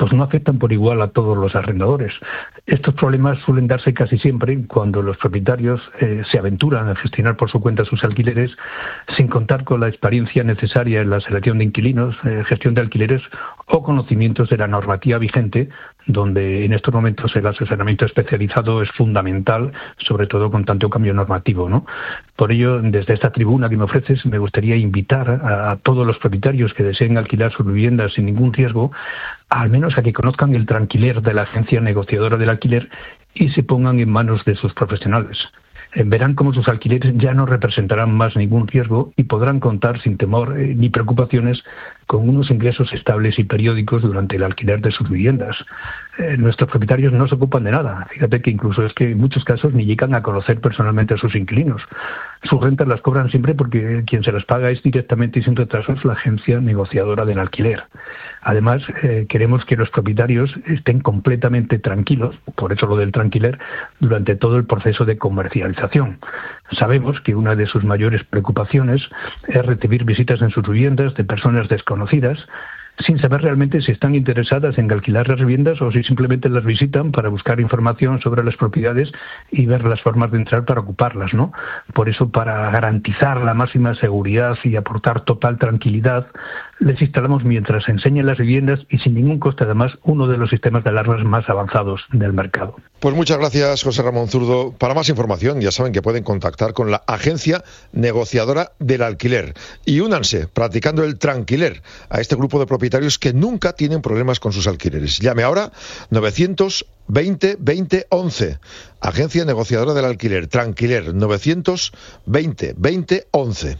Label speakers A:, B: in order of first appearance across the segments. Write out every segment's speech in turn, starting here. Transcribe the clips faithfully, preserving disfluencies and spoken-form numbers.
A: pues no afectan por igual a todos los arrendadores. Estos problemas suelen darse casi siempre cuando los propietarios eh, se aventuran a gestionar por su cuenta sus alquileres sin contar con la experiencia necesaria en la selección de inquilinos, eh, gestión de alquileres o conocimientos de la normativa vigente, donde en estos momentos el asesoramiento especializado es fundamental, sobre todo con tanto cambio normativo, ¿no? Por ello, desde esta tribuna que me ofreces, me gustaría invitar a, a todos los propietarios que deseen alquilar sus viviendas sin ningún riesgo, al menos a que conozcan el tranquiler de la agencia negociadora del alquiler y se pongan en manos de sus profesionales. Verán cómo sus alquileres ya no representarán más ningún riesgo y podrán contar sin temor eh, ni preocupaciones con unos ingresos estables y periódicos durante el alquiler de sus viviendas. Eh, nuestros propietarios no se ocupan de nada. Fíjate que incluso es que en muchos casos ni llegan a conocer personalmente a sus inquilinos. Sus rentas las cobran siempre porque quien se las paga es directamente y sin retrasos la agencia negociadora del alquiler. Además, eh, queremos que los propietarios estén completamente tranquilos, por eso lo del tranquiler, durante todo el proceso de comercialización. Sabemos que una de sus mayores preocupaciones es recibir visitas en sus viviendas de personas desconocidas, sin saber realmente si están interesadas en alquilar las viviendas o si simplemente las visitan para buscar información sobre las propiedades y ver las formas de entrar para ocuparlas, ¿no? Por eso, para garantizar la máxima seguridad y aportar total tranquilidad, les instalamos mientras enseñan las viviendas y sin ningún coste además uno de los sistemas de alarmas más avanzados del mercado.
B: Pues muchas gracias, José Ramón Zurdo. Para más información ya saben que pueden contactar con la agencia negociadora del alquiler y únanse practicando el tranquiler a este grupo de propietarios que nunca tienen problemas con sus alquileres. Llame ahora novecientos veinte veinte once. Agencia negociadora del alquiler, Tranquiler, novecientos veinte veinte once.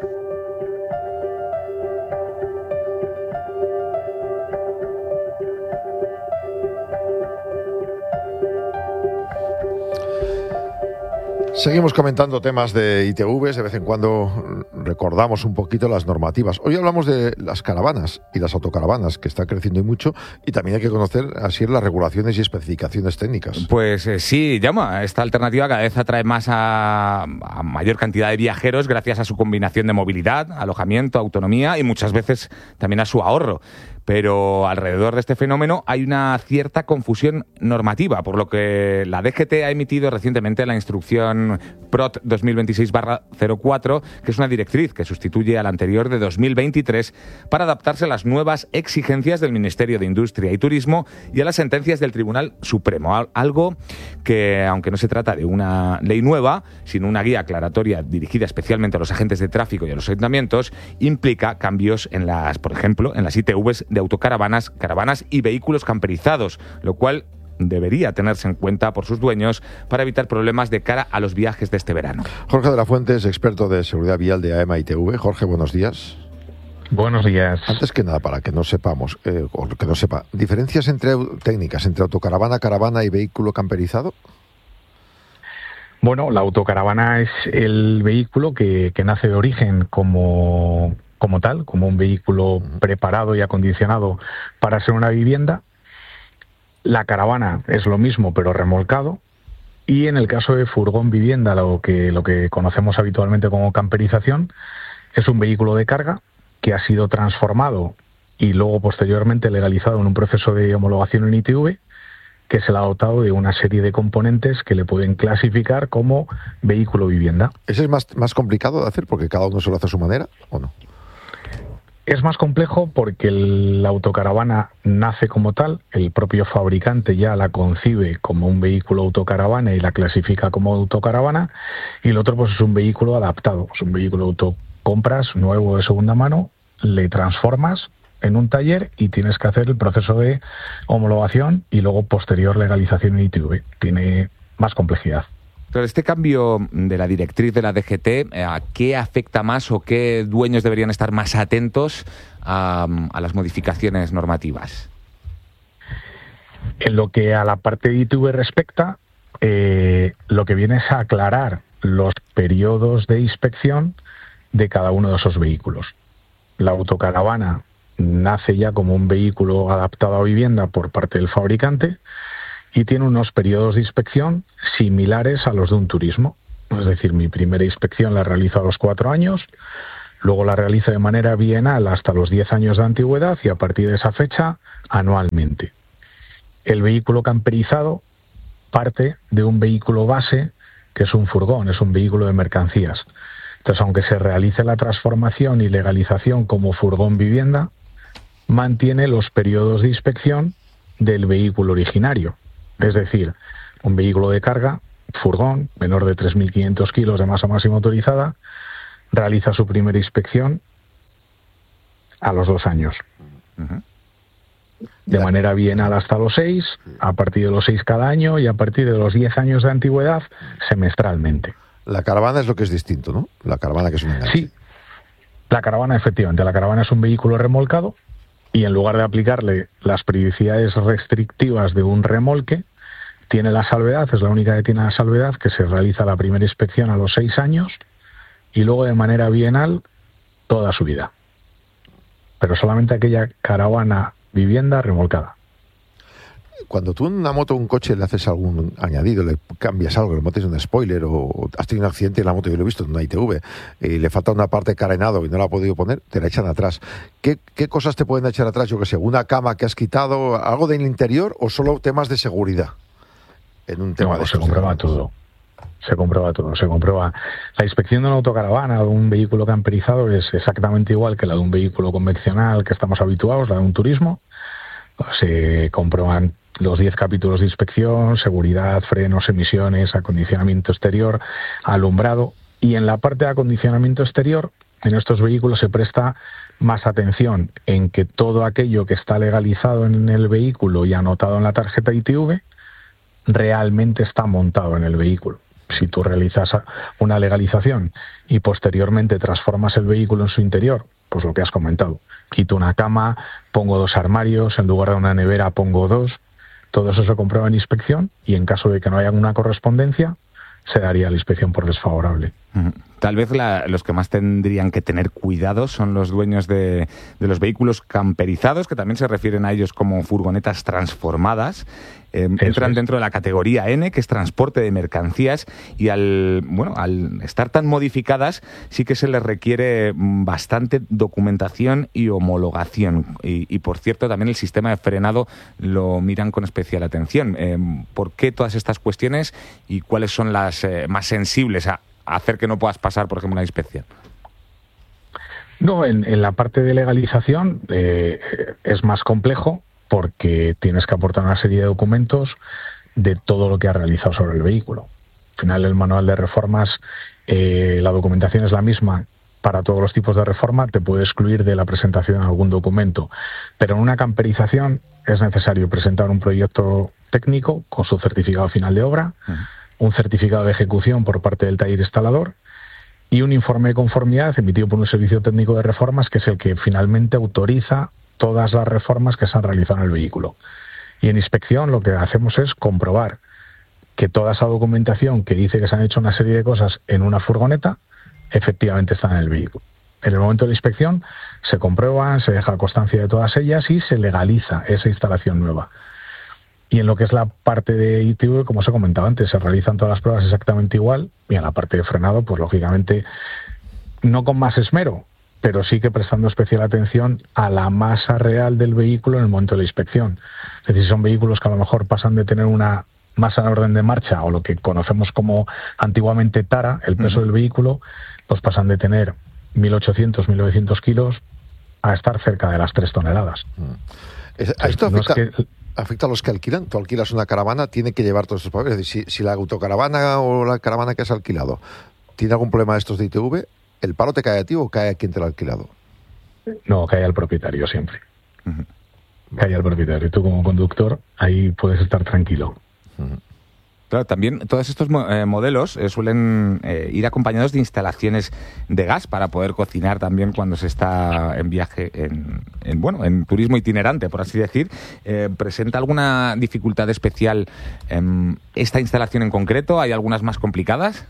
B: Seguimos comentando temas de I T Vs, de vez en cuando recordamos un poquito las normativas. Hoy hablamos de las caravanas y las autocaravanas, que están creciendo y mucho, y también hay que conocer así las regulaciones y especificaciones técnicas.
C: Pues eh, sí, llama. Esta alternativa cada vez atrae más a, a mayor cantidad de viajeros gracias a su combinación de movilidad, alojamiento, autonomía y muchas veces también a su ahorro. Pero alrededor de este fenómeno hay una cierta confusión normativa, por lo que la D G T ha emitido recientemente la instrucción P R O T dos mil veintiséis barra cero cuatro, que es una directriz que sustituye a la anterior de dos mil veintitrés para adaptarse a las nuevas exigencias del Ministerio de Industria y Turismo y a las sentencias del Tribunal Supremo. Algo que, aunque no se trata de una ley nueva, sino una guía aclaratoria dirigida especialmente a los agentes de tráfico y a los ayuntamientos, implica cambios en las, por ejemplo, en las I T Vs de autocaravanas, caravanas y vehículos camperizados, lo cual debería tenerse en cuenta por sus dueños para evitar problemas de cara a los viajes de este verano.
B: Jorge de la Fuente es experto de seguridad vial de A E M A I T V. Jorge, buenos días.
D: Buenos días.
B: Antes que nada, para que no sepamos, eh, o que no sepa, ¿diferencias entre técnicas entre autocaravana, caravana y vehículo camperizado?
D: Bueno, la autocaravana es el vehículo que, que nace de origen como, como tal, como un vehículo preparado y acondicionado para ser una vivienda. La caravana es lo mismo, pero remolcado. Y en el caso de furgón vivienda, lo que, lo que conocemos habitualmente como camperización, es un vehículo de carga que ha sido transformado y luego posteriormente legalizado en un proceso de homologación en I T V, que se le ha dotado de una serie de componentes que le pueden clasificar como vehículo vivienda.
B: ¿Ese es más, más complicado de hacer porque cada uno se lo hace a su manera o no?
D: Es más complejo porque el, la autocaravana nace como tal, el propio fabricante ya la concibe como un vehículo autocaravana y la clasifica como autocaravana, y el otro pues es un vehículo adaptado, es un vehículo auto compras nuevo de segunda mano, le transformas en un taller y tienes que hacer el proceso de homologación y luego posterior legalización en I T V. Tiene más complejidad.
C: Pero este cambio de la directriz de la D G T, ¿a qué afecta más o qué dueños deberían estar más atentos a, a las modificaciones normativas?
D: En lo que a la parte de I T V respecta, eh, lo que viene es a aclarar los periodos de inspección de cada uno de esos vehículos. La autocaravana nace ya como un vehículo adaptado a vivienda por parte del fabricante y tiene unos periodos de inspección similares a los de un turismo. Es decir, mi primera inspección la realizo a los cuatro años, Luego la realiza de manera bienal hasta los diez años de antigüedad y a partir de esa fecha anualmente. El vehículo camperizado parte de un vehículo base que es un furgón, es un vehículo de mercancías. Entonces, aunque se realice la transformación y legalización como furgón vivienda, mantiene los periodos de inspección del vehículo originario. Es decir, un vehículo de carga, furgón, menor de tres mil quinientos kilos de masa máxima autorizada, realiza su primera inspección a los dos años. Uh-huh. De ya. manera bienal hasta los seis, a partir de los seis cada año y a partir de los diez años de antigüedad, semestralmente.
B: La caravana es lo que es distinto, ¿no? La caravana que es un enganche.
D: Sí, la caravana, efectivamente. La caravana es un vehículo remolcado y en lugar de aplicarle las periodicidades restrictivas de un remolque, tiene la salvedad, es la única que tiene la salvedad, que se realiza la primera inspección a los seis años y luego de manera bienal toda su vida. Pero solamente aquella caravana vivienda remolcada.
B: Cuando tú en una moto o un coche le haces algún añadido, le cambias algo, le montes un spoiler o has tenido un accidente en la moto, yo lo he visto en una I T V, y le falta una parte carenado y no la ha podido poner, te la echan atrás. ¿Qué, qué cosas te pueden echar atrás? Yo que sé, una cama que has quitado, algo del interior o solo temas de seguridad. En un tema
D: no,
B: de
D: se comprueba todo. Se comprueba todo, se comprueba. La inspección de una autocaravana o de un vehículo camperizado es exactamente igual que la de un vehículo convencional que estamos habituados, la de un turismo. Se comprueban los diez capítulos de inspección, seguridad, frenos, emisiones, acondicionamiento exterior, alumbrado. Y en la parte de acondicionamiento exterior, en estos vehículos se presta más atención en que todo aquello que está legalizado en el vehículo y anotado en la tarjeta I T V realmente está montado en el vehículo. Si tú realizas una legalización y posteriormente transformas el vehículo en su interior, pues lo que has comentado, quito una cama, pongo dos armarios, en lugar de una nevera pongo dos, todo eso se comprueba en inspección y en caso de que no haya una correspondencia, se daría la inspección por desfavorable.
C: Tal vez la, los que más tendrían que tener cuidado son los dueños de, de los vehículos camperizados, que también se refieren a ellos como furgonetas transformadas. Eh, entran es. dentro de la categoría N, que es transporte de mercancías, y al bueno al estar tan modificadas sí que se les requiere bastante documentación y homologación. Y, y por cierto, también el sistema de frenado lo miran con especial atención. Eh, ¿Por qué todas estas cuestiones y cuáles son las eh, más sensibles a hacer que no puedas pasar, por ejemplo, una inspección?
D: No, en, en la parte de legalización eh, es más complejo porque tienes que aportar una serie de documentos de todo lo que has realizado sobre el vehículo. Al final, el manual de reformas, eh, la documentación es la misma para todos los tipos de reforma, te puede excluir de la presentación de algún documento. Pero en una camperización es necesario presentar un proyecto técnico con su certificado final de obra, uh-huh. un certificado de ejecución por parte del taller instalador y un informe de conformidad emitido por un servicio técnico de reformas que es el que finalmente autoriza todas las reformas que se han realizado en el vehículo. Y en inspección lo que hacemos es comprobar que toda esa documentación que dice que se han hecho una serie de cosas en una furgoneta, efectivamente está en el vehículo. En el momento de la inspección se comprueban, se deja constancia de todas ellas y se legaliza esa instalación nueva. Y en lo que es la parte de I T V, como os he comentado antes, se realizan todas las pruebas exactamente igual, y en la parte de frenado, pues lógicamente, no con más esmero, pero sí que prestando especial atención a la masa real del vehículo en el momento de la inspección. Es decir, son vehículos que a lo mejor pasan de tener una masa en orden de marcha, o lo que conocemos como antiguamente tara, el peso uh-huh. del vehículo, pues pasan de tener mil ochocientos, mil novecientos kilos a estar cerca de las tres toneladas.
B: Uh-huh. Es, ¿Esto afecta, no es que, afecta a los que alquilan? Tú alquilas una caravana, tiene que llevar todos estos papeles. Es decir, si, si la autocaravana o la caravana que has alquilado tiene algún problema de estos de I T V, ¿el paro te cae a ti o cae a quien te lo ha alquilado?
D: No, cae al propietario siempre. Uh-huh. Cae al propietario. Tú como conductor, ahí puedes estar tranquilo.
C: Uh-huh. Claro, también todos estos eh, modelos eh, suelen eh, ir acompañados de instalaciones de gas para poder cocinar también cuando se está en viaje, en, en bueno, en turismo itinerante, por así decir. Eh, ¿Presenta alguna dificultad especial eh, esta instalación en concreto? ¿Hay algunas más complicadas?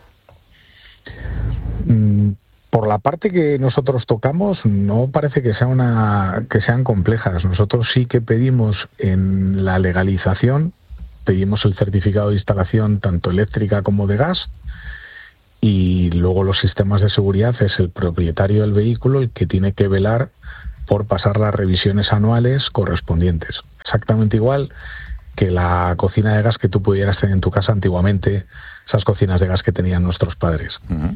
D: Por la parte que nosotros tocamos, no parece que sea una que sean complejas. Nosotros sí que pedimos en la legalización, pedimos el certificado de instalación tanto eléctrica como de gas, y luego los sistemas de seguridad es el propietario del vehículo el que tiene que velar por pasar las revisiones anuales correspondientes. Exactamente igual que la cocina de gas que tú pudieras tener en tu casa antiguamente, esas cocinas de gas que tenían nuestros padres.
C: Uh-huh.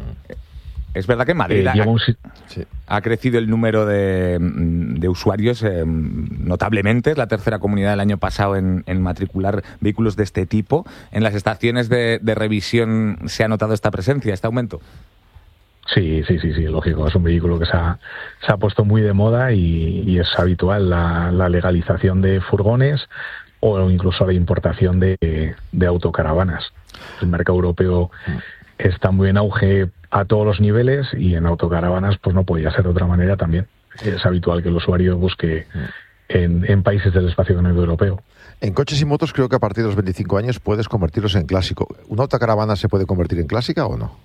C: Es verdad que en Madrid
D: eh,
C: ha,
D: un...
C: ha crecido el número de, de usuarios eh, notablemente. Es la tercera comunidad del año pasado en, en matricular vehículos de este tipo. ¿En las estaciones de, de revisión se ha notado esta presencia, este aumento?
D: Sí, sí, sí, sí, lógico. Es un vehículo que se ha, se ha puesto muy de moda y, y es habitual la, la legalización de furgones o incluso la importación de, de autocaravanas. El mercado europeo está muy en auge a todos los niveles y en autocaravanas pues no podía ser de otra manera también. Es habitual que el usuario busque en, en países del espacio económico europeo.
B: En coches y motos creo que a partir de los veinticinco años puedes convertirlos en clásico. ¿Una autocaravana se puede convertir en clásica o no?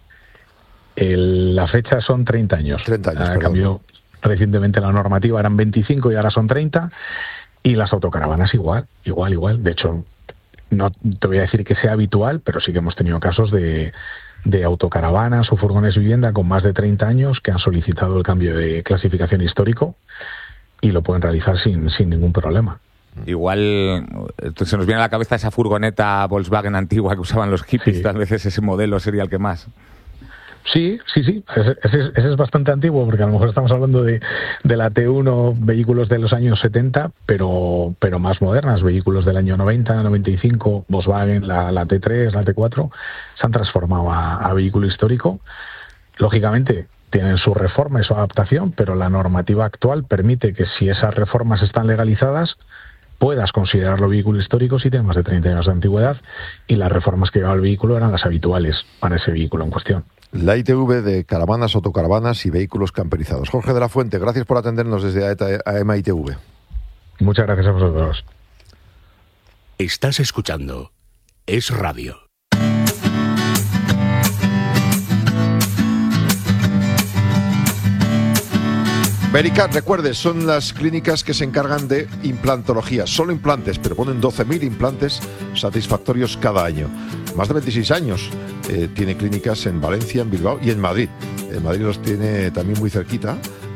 D: El, la fecha son treinta años.
B: treinta años,
D: ah, cambió recientemente la normativa, eran veinticinco y ahora son treinta. Y las autocaravanas igual, igual, igual. De hecho, no te voy a decir que sea habitual, pero sí que hemos tenido casos de, de autocaravanas o furgones vivienda con más de treinta años que han solicitado el cambio de clasificación histórico y lo pueden realizar sin, sin ningún problema.
C: Igual se nos viene a la cabeza esa furgoneta Volkswagen antigua que usaban los hippies, sí. Tal vez ese modelo sería el que más.
D: Sí, sí, sí, ese, ese, ese es bastante antiguo porque a lo mejor estamos hablando de, de la T uno, vehículos de los años setenta, pero, pero más modernas, vehículos del año noventa, noventa y cinco, Volkswagen, la, la T tres, la T cuatro, se han transformado a, a vehículo histórico. Lógicamente tienen su reforma y su adaptación, pero la normativa actual permite que si esas reformas están legalizadas, puedas considerarlo vehículo histórico si tiene más de treinta años de antigüedad y las reformas que llevaba el vehículo eran las habituales para ese vehículo en cuestión.
B: La I T V de caravanas, autocaravanas y vehículos camperizados. Jorge de la Fuente, gracias por atendernos desde A E M A I T V.
D: Muchas gracias a vosotros.
E: Estás escuchando Es Radio.
B: Vericat, recuerde, son las clínicas que se encargan de implantología. Solo implantes, pero ponen doce mil implantes satisfactorios cada año. Más de veintiséis años. Eh, tiene clínicas en Valencia, en Bilbao y en Madrid. En Madrid los tiene también muy cerquita,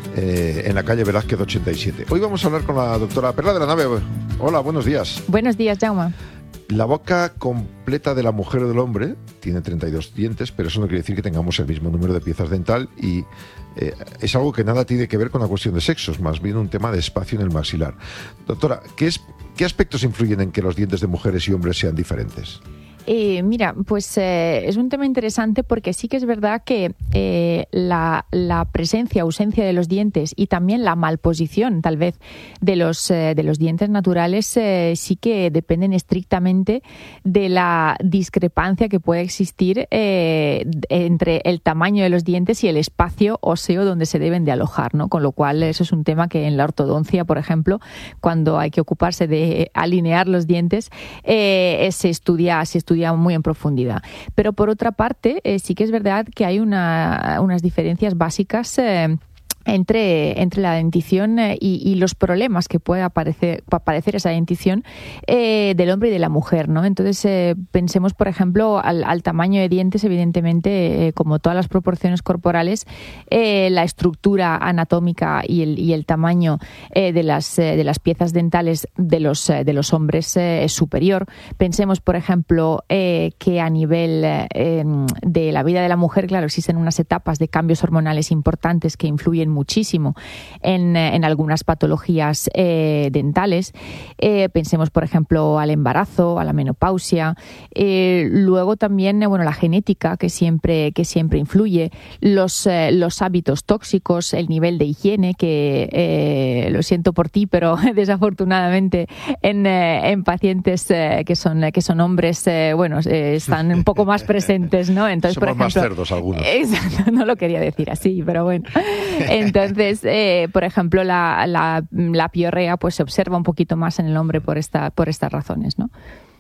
B: eh, en la calle Velázquez ochenta y siete. Hoy vamos a hablar con la doctora Perla de la Nave. Hola, buenos días.
F: Buenos días, Jaume.
B: La boca completa de la mujer o del hombre tiene treinta y dos dientes, pero eso no quiere decir que tengamos el mismo número de piezas dental y eh, es algo que nada tiene que ver con la cuestión de sexos, más bien un tema de espacio en el maxilar. Doctora, ¿qué, es, qué aspectos influyen en que los dientes de mujeres y hombres sean diferentes?
F: Eh, mira, pues eh, es un tema interesante porque sí que es verdad que eh, la, la presencia, ausencia de los dientes y también la malposición, tal vez, de los, eh, de los dientes naturales eh, sí que dependen estrictamente de la discrepancia que puede existir eh, entre el tamaño de los dientes y el espacio óseo donde se deben de alojar, ¿no? Con lo cual eso es un tema que en la ortodoncia, por ejemplo, cuando hay que ocuparse de alinear los dientes, eh, se estudia, se estudia muy en profundidad. Pero por otra parte, eh, sí que es verdad que hay una, unas diferencias básicas eh, Entre, entre la dentición y, y los problemas que puede aparecer, aparecer esa dentición eh, del hombre y de la mujer, ¿no? Entonces, eh, pensemos, por ejemplo, al, al tamaño de dientes, evidentemente, eh, como todas las proporciones corporales, eh, la estructura anatómica y el, y el tamaño eh, de, las, eh, de las piezas dentales de los, eh, de los hombres eh, es superior. Pensemos, por ejemplo, eh, que a nivel eh, de la vida de la mujer, claro, existen unas etapas de cambios hormonales importantes que influyen muchísimo en, en algunas patologías eh, dentales. Eh, pensemos, por ejemplo, al embarazo, a la menopausia. Eh, luego también, eh, bueno, la genética que siempre, que siempre influye, los, eh, los hábitos tóxicos, el nivel de higiene, que eh, lo siento por ti, pero desafortunadamente en, eh, en pacientes eh, que, son, que son hombres, eh, bueno, eh, están un poco más presentes, ¿no? Entonces,
B: somos
F: por ejemplo,
B: más cerdos algunos.
F: Exacto, no lo quería decir así, pero bueno. Entonces, eh, por ejemplo, la, la, la piorrea pues se observa un poquito más en el hombre por esta, por estas razones, ¿no?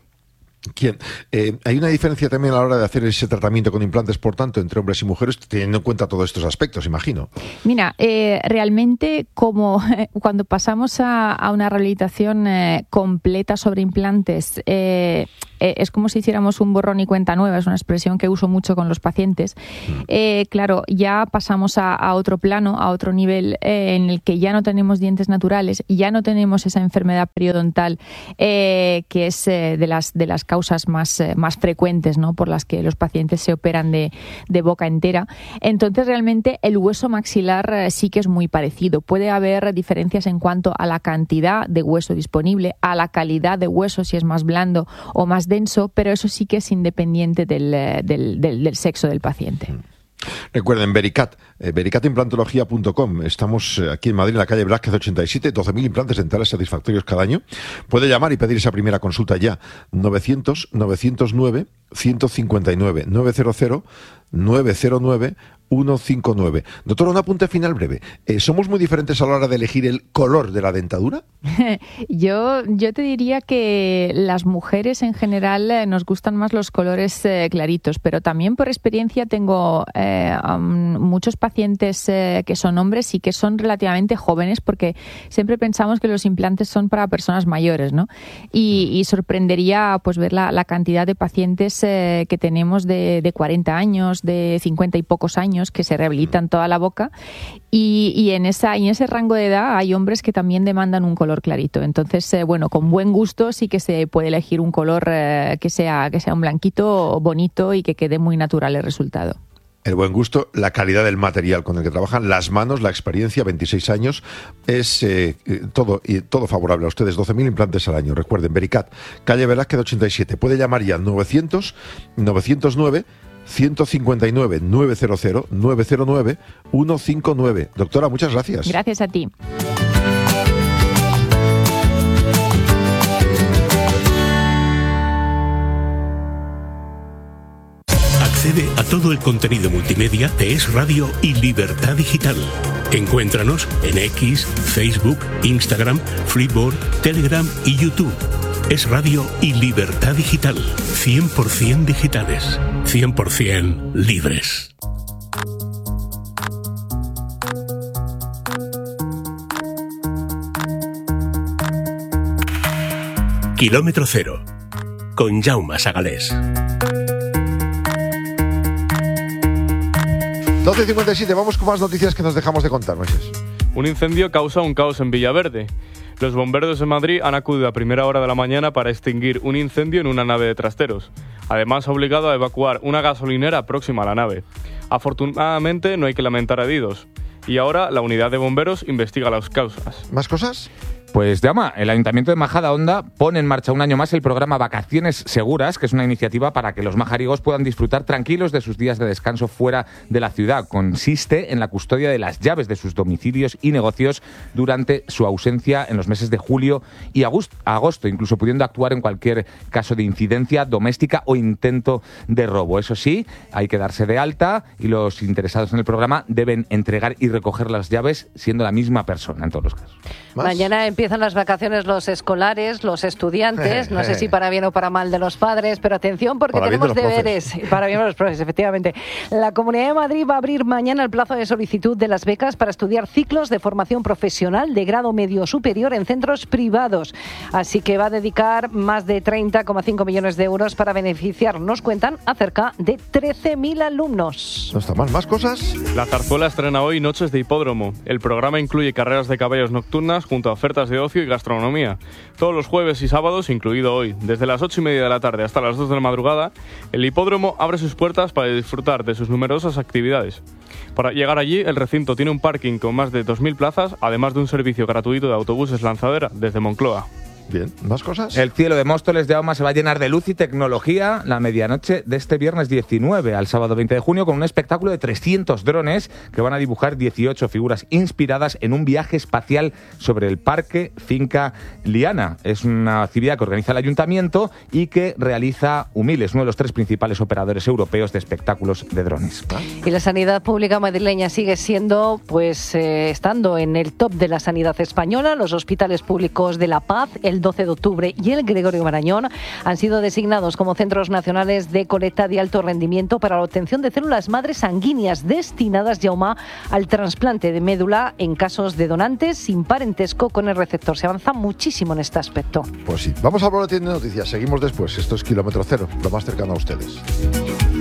B: ¿Quién? Eh, hay una diferencia también a la hora de hacer ese tratamiento con implantes, por tanto, entre hombres y mujeres, teniendo en cuenta todos estos aspectos, imagino.
F: Mira, eh, realmente como eh, cuando pasamos a, a una rehabilitación eh, completa sobre implantes, eh, eh, es como si hiciéramos un borrón y cuenta nueva, es una expresión que uso mucho con los pacientes. Eh, claro, ya pasamos a, a otro plano, a otro nivel eh, en el que ya no tenemos dientes naturales, ya no tenemos esa enfermedad periodontal eh, que es eh, de las de las causas más, eh, más frecuentes, ¿no?, por las que los pacientes se operan de, de boca entera. Entonces, realmente el hueso maxilar eh, sí que es muy parecido. Puede haber diferencias en cuanto a la cantidad de hueso disponible, a la calidad de hueso, si es más blando o más denso, pero eso sí que es independiente del, del, del, del sexo del paciente.
B: Recuerden, Vericat, eh, vericat implantología punto com. Estamos eh, aquí en Madrid, en la calle Velázquez ochenta y siete, doce mil implantes dentales satisfactorios cada año. Puede llamar y pedir esa primera consulta ya. novecientos, novecientos nueve, ciento cincuenta y nueve, novecientos nueve cero nueve, ciento cincuenta y nueve. Doctora, un apunte final breve. Eh, ¿Somos muy diferentes a la hora de elegir el color de la dentadura?
F: yo, yo te diría que las mujeres en general eh, nos gustan más los colores eh, claritos, pero también por experiencia tengo eh, um, muchos pacientes eh, que son hombres y que son relativamente jóvenes, porque siempre pensamos que los implantes son para personas mayores, ¿no? Y, y sorprendería pues ver la, la cantidad de pacientes eh, que tenemos de, de cuarenta años, de cincuenta y pocos años, que se rehabilitan toda la boca, y, y en esa y en ese rango de edad hay hombres que también demandan un color clarito. Entonces, eh, bueno, con buen gusto sí que se puede elegir un color eh, que sea que sea un blanquito bonito y que quede muy natural el resultado.
B: El buen gusto, la calidad del material con el que trabajan, las manos, la experiencia, veintiséis años, es eh, todo y todo favorable a ustedes. doce mil implantes al año. Recuerden, Vericat, calle Velázquez ochenta y siete. Puede llamar ya novecientos, novecientos nueve, ciento cincuenta y nueve, novecientos, novecientos nueve, ciento cincuenta y nueve. Doctora, muchas gracias.
F: Gracias a ti.
E: Accede a todo el contenido multimedia de Es Radio y Libertad Digital. Encuéntranos en X, Facebook, Instagram, Flipboard, Telegram y YouTube. Es Radio y Libertad Digital. cien por ciento digitales. cien por ciento libres. Kilómetro Cero. Con Jaume Sagalés.
B: doce cincuenta y siete, vamos con más noticias que nos dejamos de contar, Moisés.
G: Un incendio causa un caos en Villaverde. Los bomberos de Madrid han acudido a primera hora de la mañana para extinguir un incendio en una nave de trasteros. Además, ha obligado a evacuar una gasolinera próxima a la nave. Afortunadamente, no hay que lamentar heridos. Y ahora, la unidad de bomberos investiga las causas.
B: ¿Más cosas?
C: Pues, Jaume, el Ayuntamiento de Majadahonda pone en marcha un año más el programa Vacaciones Seguras, que es una iniciativa para que los majarigos puedan disfrutar tranquilos de sus días de descanso fuera de la ciudad. Consiste en la custodia de las llaves de sus domicilios y negocios durante su ausencia en los meses de julio y agosto, incluso pudiendo actuar en cualquier caso de incidencia doméstica o intento de robo. Eso sí, hay que darse de alta y los interesados en el programa deben entregar y recoger las llaves siendo la misma persona en todos los casos.
B: ¿Más?
H: Mañana empiezan las vacaciones los escolares, los estudiantes, no sé si para bien o para mal de los padres, pero atención porque
B: para
H: tenemos
B: de
H: deberes.
B: Profes.
H: Para bien de los profes, efectivamente. La Comunidad de Madrid va a abrir mañana el plazo de solicitud de las becas para estudiar ciclos de formación profesional de grado medio superior en centros privados. Así que va a dedicar más de treinta coma cinco millones de euros para beneficiar, nos cuentan, a cerca de trece mil alumnos.
B: No está mal. ¿Más cosas?
G: La Zarzuela estrena hoy Noches de Hipódromo. El programa incluye carreras de caballos nocturnas junto a ofertas de ocio y gastronomía. Todos los jueves y sábados, incluido hoy, desde las ocho y media de la tarde hasta las dos de la madrugada, el hipódromo abre sus puertas para disfrutar de sus numerosas actividades. Para llegar allí, el recinto tiene un parking con más de dos mil plazas, además de un servicio gratuito de autobuses lanzadera desde Moncloa.
B: Bien, ¿más cosas?
C: El cielo de Móstoles de Jaume se va a llenar de luz y tecnología la medianoche de este viernes diecinueve al sábado veinte de junio con un espectáculo de trescientos drones que van a dibujar dieciocho figuras inspiradas en un viaje espacial sobre el Parque Finca Liana. Es una actividad que organiza el Ayuntamiento y que realiza Humiles, uno de los tres principales operadores europeos de espectáculos de drones.
H: Y la sanidad pública madrileña sigue siendo, pues, eh, estando en el top de la sanidad española. Los hospitales públicos de La Paz, el el doce de octubre y el Gregorio Marañón han sido designados como centros nacionales de colecta de alto rendimiento para la obtención de células madres sanguíneas destinadas, Jaume, al trasplante de médula en casos de donantes sin parentesco con el receptor. Se avanza muchísimo en este aspecto.
B: Pues sí. Vamos a boletín de noticias. Seguimos después. Esto es Kilómetro Cero, lo más cercano a ustedes.